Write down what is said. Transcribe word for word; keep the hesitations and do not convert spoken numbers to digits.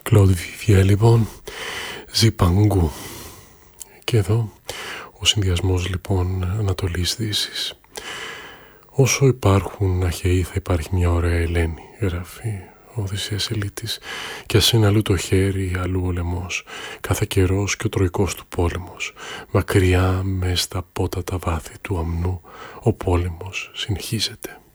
Κλοντ Βιβιέ λοιπόν, Ζιπαγκού. Και εδώ ο συνδυασμός λοιπόν Ανατολής Δύσης. Όσο υπάρχουν αχαιοί θα υπάρχει μια ωραία Ελένη, γράφει ο Οδυσσέας Ελίτης, κι ας είναι αλλού το χέρι, αλλού ο λαιμός, κάθε καιρός και ο τροϊκός του πόλεμος, μακριά μες στα πότατα βάθη του αμνού ο πόλεμος συνεχίζεται.